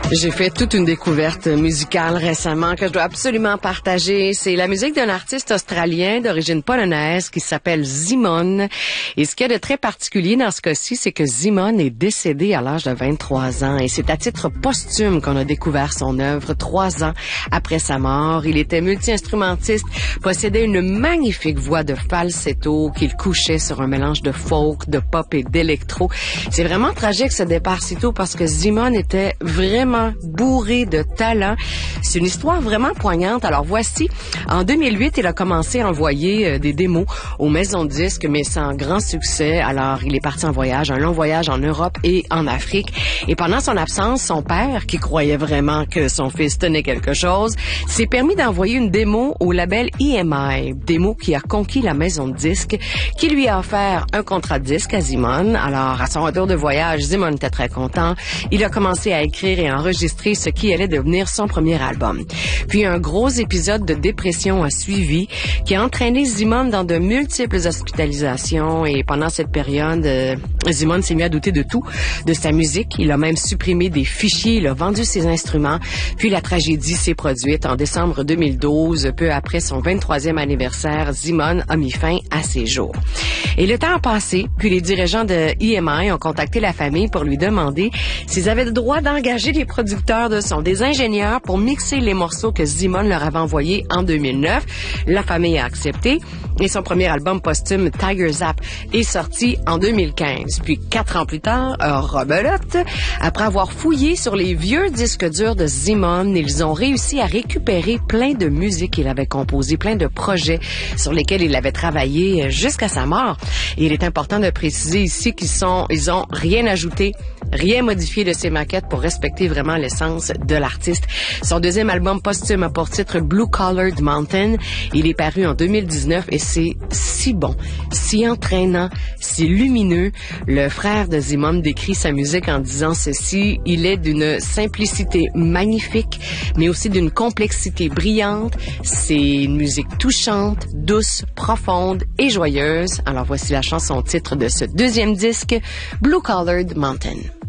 J'ai fait toute une découverte musicale récemment que je dois absolument partager. C'est la musique d'un artiste australien d'origine polonaise qui s'appelle Zimone. Et ce qu'il y a de très particulier dans ce cas-ci, c'est que Zimone est décédé à l'âge de 23 ans. Et c'est à titre posthume qu'on a découvert son œuvre 3 ans après sa mort. Il était multi-instrumentiste, possédait une magnifique voix de falsetto qu'il couchait sur un mélange de folk, de pop et d'électro. C'est vraiment tragique ce départ si tôt parce que Zimone était vraiment bourré de talent. C'est une histoire vraiment poignante. Alors voici, en 2008, il a commencé à envoyer des démos aux maisons de disques, mais sans grand succès. Alors il est parti en voyage, un long voyage en Europe et en Afrique. Et pendant son absence, son père, qui croyait vraiment que son fils tenait quelque chose, s'est permis d'envoyer une démo au label EMI, démo qui a conquis la maison de disques, qui lui a offert un contrat de disque à Zimone. Alors à son retour de voyage, Zimone était très content. Il a commencé à écrire et enregistrer ce qui allait devenir son premier album. Puis un gros épisode de dépression a suivi qui a entraîné Zimone dans de multiples hospitalisations et pendant cette période, Zimone s'est mis à douter de tout, de sa musique. Il a même supprimé des fichiers, il a vendu ses instruments. Puis la tragédie s'est produite en décembre 2012, peu après son 23e anniversaire. Zimone a mis fin à ses jours. Et le temps a passé, puis les dirigeants de EMI ont contacté la famille pour lui demander s'ils avaient le droit d'engager des producteurs de son, des ingénieurs pour mixer les morceaux que Zimone leur avait envoyés en 2009. La famille a accepté et son premier album posthume, Tiger Zap, est sorti en 2015. Puis 4 ans plus tard, rebelote, après avoir fouillé sur les vieux disques durs de Zimone, ils ont réussi à récupérer plein de musiques qu'il avait composées, plein de projets sur lesquels il avait travaillé jusqu'à sa mort. Et il est important de préciser ici ils ont rien ajouté, rien modifié de ses maquettes pour respecter vraiment l'essence de l'artiste. Son deuxième album posthume a pour titre Blue Collared Mountain. Il est paru en 2019 et c'est si bon, si entraînant, si lumineux. Le frère de Zimone décrit sa musique en disant ceci: il est d'une simplicité magnifique, mais aussi d'une complexité brillante. C'est une musique touchante, douce, profonde et joyeuse. Alors voici la chanson titre de ce deuxième disque, Blue Collared Mountain.